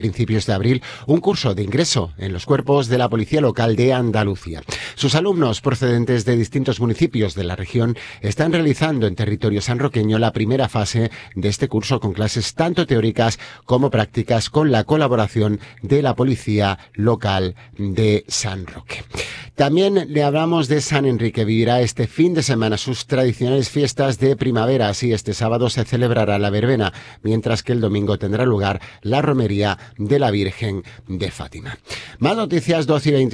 principios de abril, un curso de ingreso en los cuerpos de la Policía Local de Andalucía. Sus alumnos procedentes de distintos municipios de la región están realizando en territorio sanroqueño la primera fase de este curso con clases tanto teóricas como prácticas con la colaboración de la Policía Local de San Roque. También le hablamos de San Enrique. Vivirá este fin de semana sus tradicionales fiestas de primavera. Así, este sábado se celebrará la verbena, mientras que el domingo tendrá lugar la romería de la Virgen de Fátima. Más noticias,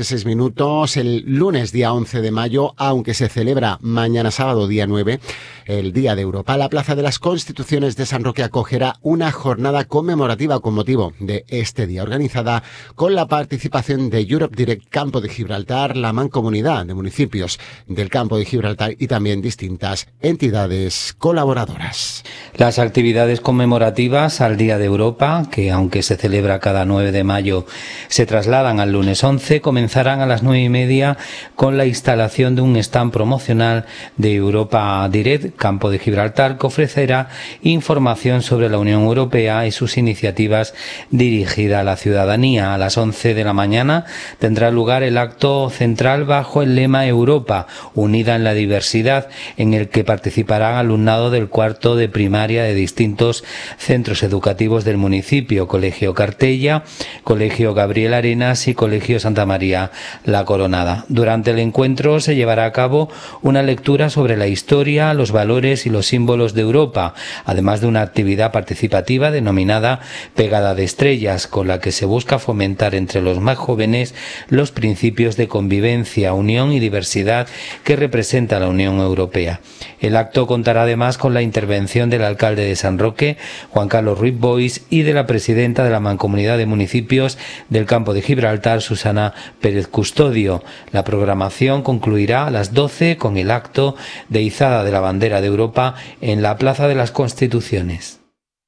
12:26. El lunes, día 11 de mayo, aunque se celebra mañana sábado, día 9, el Día de Europa, la Plaza de las Constituciones de San Roque acogerá una jornada conmemorativa con motivo de este día, organizada con la participación de Europe Direct Campo de Gibraltar, la Mancomunidad de Municipios del Campo de Gibraltar y también distintas entidades colaboradoras. Las actividades conmemorativas al Día de Europa, que aunque se celebra cada 9 de mayo, se trasladan al lunes 11, comenzarán a las 9:30 con la instalación de un stand promocional de Europa Direct Campo de Gibraltar, que ofrecerá información sobre la Unión Europea y sus iniciativas dirigidas a la ciudadanía. A las 11 de la mañana tendrá lugar el acto central bajo el lema Europa, unida en la diversidad, en el que participarán alumnado del cuarto de primaria de distintos centros educativos del municipio: Colegio Cartella, Colegio Gabriel Arenas y Colegio Santa María la Coronada. Durante el encuentro se llevará a cabo una lectura sobre la historia, los valores y los símbolos de Europa, además de una actividad participativa denominada Pegada de Estrellas, con la que se busca fomentar entre los más jóvenes los principios de convivencia, unión y diversidad que representa la Unión Europea. El acto contará además con la intervención del alcalde de San Roque, Juan Carlos Ruiz Boix, y de la presidenta de la Mancomunidad de Municipios del Campo de Gibraltar, Susana Pérez Custodio. La programación concluirá a las 12 con el acto de izada de la bandera de Europa en la Plaza de las Constituciones.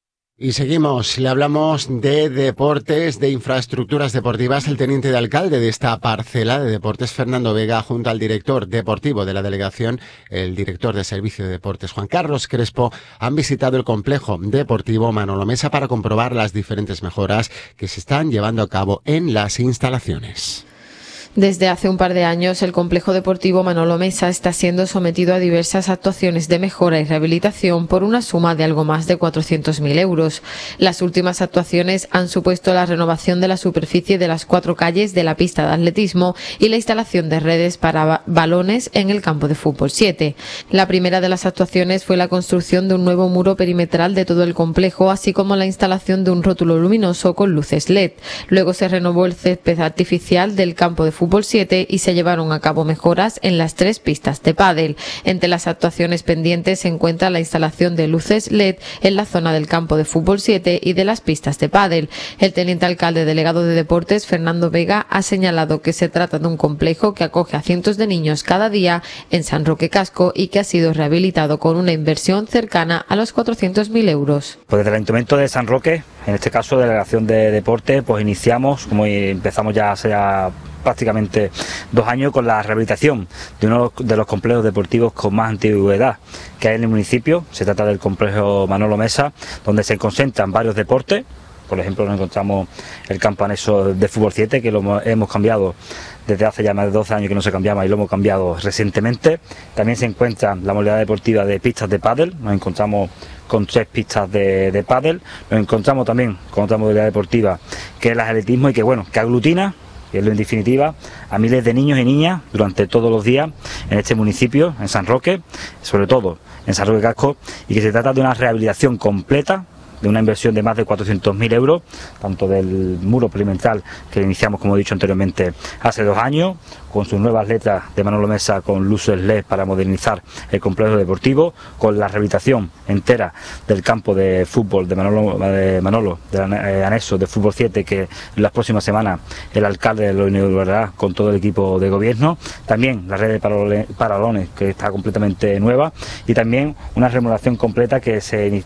Y seguimos, le hablamos de deportes, de infraestructuras deportivas. El teniente de alcalde de esta parcela de deportes, Fernando Vega, junto al director deportivo de la delegación, el director de Servicio de Deportes, Juan Carlos Crespo, han visitado el complejo deportivo Manolo Mesa para comprobar las diferentes mejoras que se están llevando a cabo en las instalaciones. Desde hace un par de años, el complejo deportivo Manolo Mesa está siendo sometido a diversas actuaciones de mejora y rehabilitación por una suma de algo más de 400.000 euros. Las últimas actuaciones han supuesto la renovación de la superficie de las 4 calles de la pista de atletismo y la instalación de redes para balones en el campo de fútbol 7. La primera de las actuaciones fue la construcción de un nuevo muro perimetral de todo el complejo, así como la instalación de un rótulo luminoso con luces LED. Luego se renovó el césped artificial del campo de fútbol 7 y se llevaron a cabo mejoras en las 3 pistas de pádel. Entre las actuaciones pendientes se encuentra la instalación de luces LED en la zona del campo de fútbol 7 y de las pistas de pádel. El teniente alcalde delegado de Deportes, Fernando Vega, ha señalado que se trata de un complejo que acoge a cientos de niños cada día en San Roque Casco y que ha sido rehabilitado con una inversión cercana a los 400.000 euros. Pues desde el Ayuntamiento de San Roque, en este caso Delegación de Deporte, pues iniciamos, como empezamos ya hace prácticamente 2 años, con la rehabilitación de uno de los complejos deportivos con más antigüedad que hay en el municipio. Se trata del complejo Manolo Mesa, donde se concentran varios deportes. Por ejemplo, nos encontramos el campo anexo de fútbol 7, que lo hemos cambiado desde hace ya más de 12 años que no se cambiaba y lo hemos cambiado recientemente. También se encuentra la modalidad deportiva de pistas de pádel. Nos encontramos con 3 pistas de pádel. Nos encontramos también con otra modalidad deportiva que es el atletismo y que aglutina, y en definitiva, a miles de niños y niñas durante todos los días en este municipio, en San Roque, sobre todo en San Roque Casco, y que se trata de una rehabilitación completa, de una inversión de más de 400.000 euros, tanto del muro perimetral que iniciamos, como he dicho anteriormente, hace 2 años, con sus nuevas letras de Manolo Mesa con luces LED para modernizar el complejo deportivo, con la rehabilitación entera del campo de fútbol de Manolo, del anexo de fútbol 7, que en las próximas semanas el alcalde lo inaugurará con todo el equipo de gobierno. También la red de paralones, que está completamente nueva, y también una remodelación completa que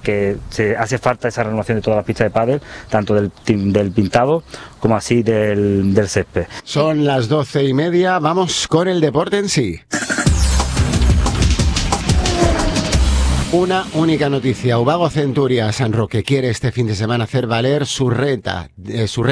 se hace falta, esa renovación de todas las pistas de pádel, tanto del pintado como así del césped. Son las 12:30, vamos con el deporte en sí. Una única noticia. Ubago Centuria San Roque quiere este fin de semana hacer valer su renta